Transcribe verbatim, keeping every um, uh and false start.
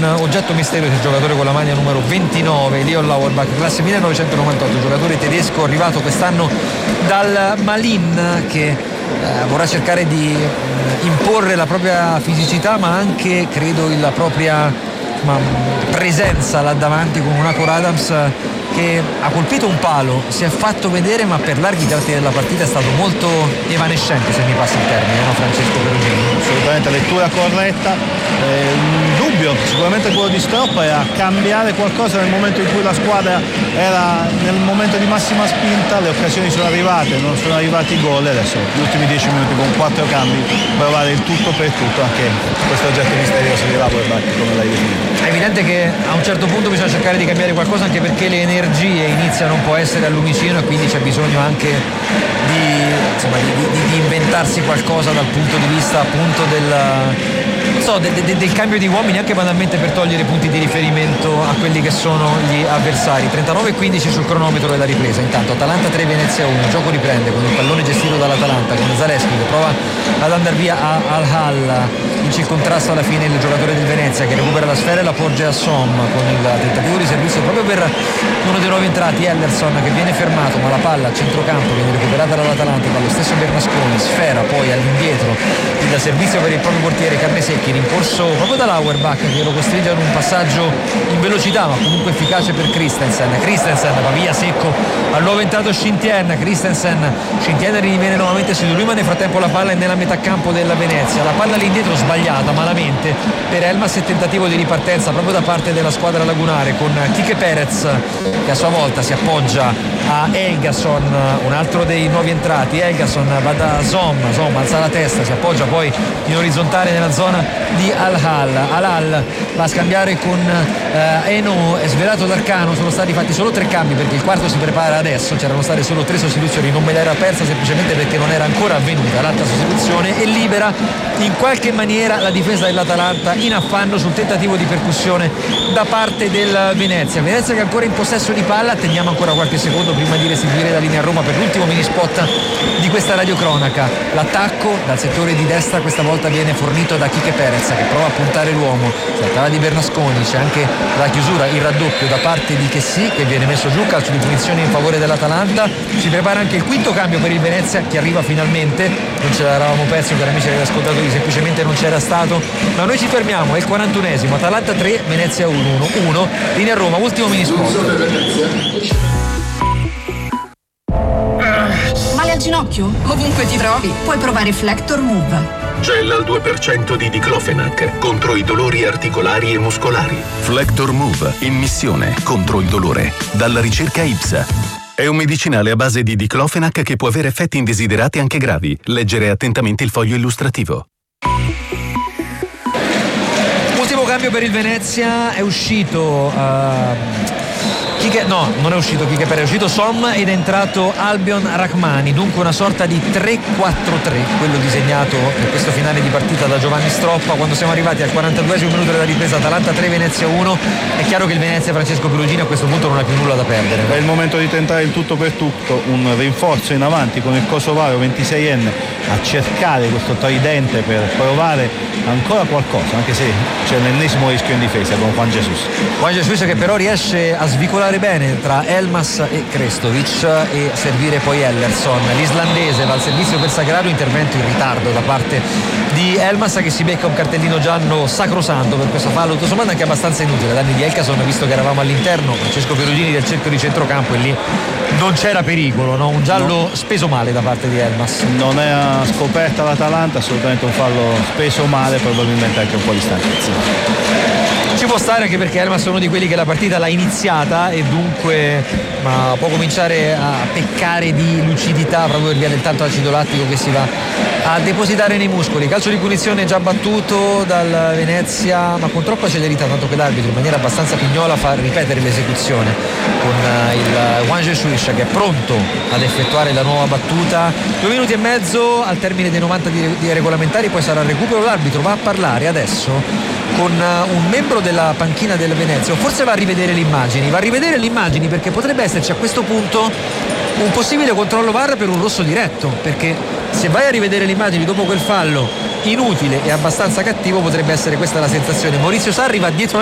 un oggetto misterioso, il giocatore con la maglia numero ventinove, Leon Lauerbach, classe millenovecentonovantotto, giocatore tedesco arrivato quest'anno dal Malin, che eh, vorrà cercare di eh, imporre la propria fisicità, ma anche credo la propria ma, presenza là davanti, con un Akor Adams che ha colpito un palo, si è fatto vedere, ma per larghi tratti della partita è stato molto evanescente, se mi passa il termine, no Francesco Perugini? Assolutamente, lettura corretta. Eh, un dubbio sicuramente quello di Stroppa era cambiare qualcosa nel momento in cui la squadra era nel momento di massima spinta, le occasioni sono arrivate, non sono arrivati i gol, adesso gli ultimi dieci minuti con quattro cambi, provare il tutto per tutto, anche questo oggetto misterioso di Lauerbach, come l'hai definito. È evidente che a un certo punto bisogna cercare di cambiare qualcosa, anche perché le energie iniziano un po' a essere a lumicino e quindi c'è bisogno anche di, insomma, di, di, di inventarsi qualcosa dal punto di vista appunto del, non so, de, de, del cambio di uomini, anche banalmente per togliere punti di riferimento a quelli che sono gli avversari. trentanove e quindici sul cronometro della ripresa. Intanto Atalanta tre, Venezia uno, il gioco riprende con il pallone gestito dall'Atalanta, con Zaleschi che prova ad andare via a Al-Hal, vince il contrasto alla fine il giocatore del Venezia che recupera la sfera e la porge a Som con il tentativo di servizio proprio per uno dei nuovi entrati, Ellerson, che viene fermato, ma la palla a centrocampo viene recuperata dall'Atalanta dallo stesso Bernasconi, sfera poi all'indietro, il servizio per il proprio portiere Carnesecchi, rincorso proprio da Lauerbach che lo costringe ad un passaggio in velocità ma comunque efficace per Christensen. Christensen va via secco al nuovo entrato Shintian, Christensen, Shintian riviene nuovamente su di lui, ma nel frattempo la palla è nella metà campo della Venezia, la palla all'indietro sbagliata malamente per Elmas e tentativo di ripartenza proprio da parte della squadra lagunare con Kike Perez che a sua volta si appoggia a Elgason, un altro dei nuovi entrati. Elgason va da Zom, Zom alza la testa, si appoggia poi in orizzontale nella zona di Al-Hal. Al-Hal va a scambiare con eh, Eno, è svelato d'Arcano, sono stati fatti solo tre cambi perché il quarto si prepara adesso, c'erano state solo tre sostituzioni, non me l'era persa semplicemente perché non era ancora avvenuta l'altra sostituzione, e libera in qualche maniera la difesa dell'Atalanta in affanno sul tentativo di percussione da parte del Venezia. Venezia che è ancora in possesso di palla, teniamo ancora qualche secondo prima di restituire la linea a Roma per l'ultimo mini spot di questa radiocronaca. L'attacco dal settore di destra questa volta viene fornito da Kike Perez che prova a puntare l'uomo, si trattava di Bernasconi, c'è anche la chiusura, il raddoppio da parte di Chessy che viene messo giù, calcio di punizione in favore dell'Atalanta, si prepara anche il quinto cambio per il Venezia che arriva finalmente, non ce l'eravamo perso cari amici ascoltatori, semplicemente non c'era stato, ma noi ci fermiamo, è il quarantunesimo, Atalanta tre, Venezia uno uno, linea a Roma, ultimo mini spot. Male al ginocchio? Ovunque ti trovi, puoi provare Flector Move. Gel al due per cento di diclofenac contro i dolori articolari e muscolari. Flector Move, in missione contro il dolore. Dalla ricerca I P S A. È un medicinale a base di diclofenac che può avere effetti indesiderati anche gravi. Leggere attentamente il foglio illustrativo. Ultimo cambio per il Venezia, è uscito uh... Kike, no, non è uscito Kike Perez, è uscito Som ed è entrato Albion Rachmani, dunque una sorta di tre quattro tre, quello disegnato per questo finale di partita da Giovanni Stroppa. Quando siamo arrivati al quarantaduesimo minuto della ripresa, Atalanta tre, Venezia uno, è chiaro che il Venezia, Francesco Perugini, a questo punto non ha più nulla da perdere. È il momento di tentare il tutto per tutto, un rinforzo in avanti con il kosovaro ventiseienne a cercare questo tridente per provare ancora qualcosa, anche se c'è l'ennesimo rischio in difesa con Juan Jesus. Juan Jesus che però riesce a svicolare bene tra Elmas e Krestovic e servire poi Ellerson, l'islandese va al servizio per Sagrado, intervento in ritardo da parte di Elmas che si becca un cartellino giallo sacrosanto per questo fallo, tutto sommato anche abbastanza inutile, danni di Elkason, visto che eravamo all'interno, Francesco Perugini, del cerchio di centrocampo, e lì non c'era pericolo, no? Un giallo no. Speso male da parte di Elmas. Non è scoperta l'Atalanta, assolutamente un fallo speso male, probabilmente anche un po' di stanchezza. Ci può stare anche perché Elmas è uno di quelli che la partita l'ha iniziata e dunque ma può cominciare a peccare di lucidità proprio per via del tanto acido lattico che si va a depositare nei muscoli. Calcio di punizione già battuto dal Venezia ma con troppa celerità, tanto che l'arbitro in maniera abbastanza pignola fa ripetere l'esecuzione con il Juan Jesus che è pronto ad effettuare la nuova battuta. Due minuti e mezzo al termine dei novanta di, di regolamentari, poi sarà il recupero. L'arbitro va a parlare adesso con un membro della panchina del Venezia, o forse va a rivedere le immagini va a rivedere le immagini perché potrebbe esserci a questo punto un possibile controllo V A R per un rosso diretto, perché se vai a rivedere le immagini dopo quel fallo inutile e abbastanza cattivo potrebbe essere questa la sensazione. Maurizio Sarri va dietro